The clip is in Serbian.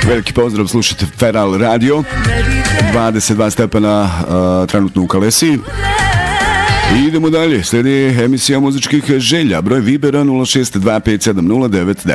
Veliki pozdrav, slušajte Feral Radio. 22 stepena trenutno u Kalesiji. I idemo dalje, slijedi emisija muzičkih želja, broj Vibera 06257099.